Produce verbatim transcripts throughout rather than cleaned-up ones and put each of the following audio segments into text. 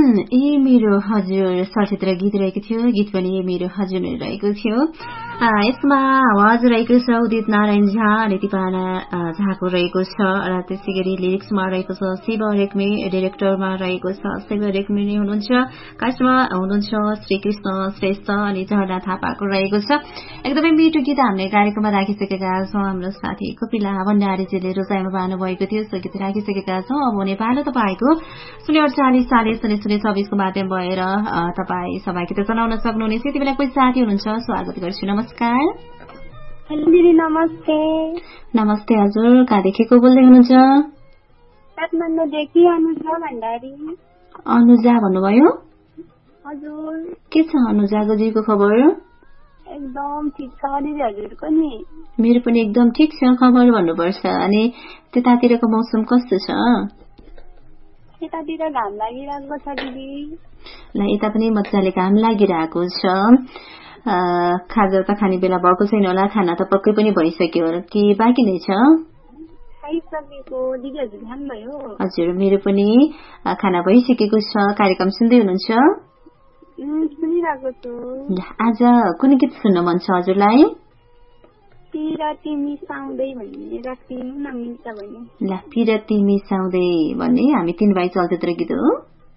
ए मेरो हजुर चलचित्र गीत रहेको थियो, गीत पनि ए मेरो हजुर रहेको थियो। यसमा आवाज रहेको छ उदित नारायण झा अनि दिपाना झाको रहेको छ र त्यसै गरी लिरिक्समा रहेको छ शिव रेग्मी, डिरेक्टरमा रहेको छ शिव रेग्मी नै हुनुहुन्छ, कास्टमा हुनुहुन्छ श्रीकृष्ण श्रेष्ठ अनि झरना थापाको रहेको छ। एकदमै मिठो गीत हामीले कार्यक्रममा राखिसकेका छौँ। हाम्रो साथी कपिला भण्डारीजीले रोजाइमा पार्नु भएको थियो, सो गीत राखिसकेका छौँ। अब नेपाल तपाईँको शून्य अडचालिस चालिस शून्य शून्य चौबिसको माध्यम भएर तपाईँ सहभागिता जनाउन सक्नुहुनेछ। यति बेला कोही साथी हुनुहुन्छ, स्वागत गर्छु। नमस्कार। हेलो दिदी, नमस्ते। नमस्ते हजुर, कहाँदेखि को बोल्दै हुनुहुन्छ? काठमाडौँदेखि अनुजा भण्डारी। अनुजा भन्नुभयो? हजुर। के छ अनुजा गोजीको खबर? एकदम ठिक छ दिदी, हजुरको नि? मेरो पनि एकदम ठिक छ खबर भन्नुपर्छ। अनि त्यतातिरको मौसम कस्तो छ? यतातिर घाम लागिरहेको छ दिदी। ल यता पनि मजाले घाम लागिरहेको छ। खाजा त खाने बेला भएको छैन होला, खाना त पक्कै पनि भइसक्यो कि बाँकी नै छ? खाइसकेको दिदी, हजुर खानुभयो? हजुर मेरो पनि खाना भइसकेको छ। कार्यक्रम सुन्दै हुनुहुन्छ? सुनिरहेको छु। आज कुन गीत सुन्न मन छ हजुरलाई? पिरती मिसाउँदै भन्ने राखिदिनु न मिल्छ भने। ल पिरती मिसाउँदै भन्ने हामी तीन भाइ चलचित्र गीत हो?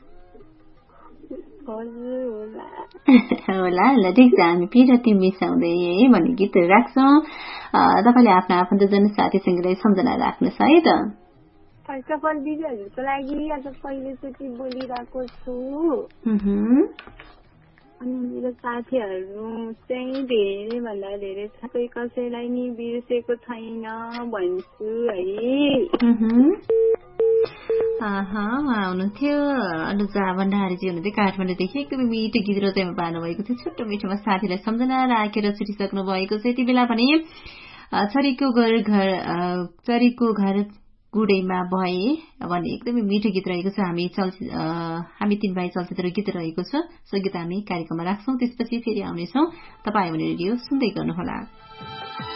होला ल ठिक छ, हामी पिरती मिसाउँदै भन्ने गीतहरू राख्छौँ। तपाईँले आफ्ना आफन्तजन साथीसँगलाई सम्झना राख्नुहोस् है त। फर्स्ट अफ अल दिदीहरूको लागि आज पहिलोचोटि बोलिरहेको छु। अनि मेरो साथीहरू चाहिँ धेरै भन्दा धेरै छ, कोही कसैलाई नि बिर्सेको छैन भन्छु है। उहाँ हुनुहुन्थ्यो अनुजा भण्डारीजी हुनुहुन्थ्यो काठमाडौँदेखि। एकदमै मिठो गीत रोजाइमा पार्नु भएको थियो, छोटो मिठोमा साथीलाई सम्झना राखेर छुटिसक्नु भएको छ। यति बेला पनि चरीको घर घर चरीको घर गुडैमा भए भन्ने एकदमै मिठो गीत रहेको छ। हामी चलचित्र हामी तीन भाइ चलचित्र गीत रहेको छ, सो गीत हामी कार्यक्रममा राख्छौँ। त्यसपछि फेरि आउनेछौँ। तपाईँ भने रेडियो सुन्दै गर्नुहोला।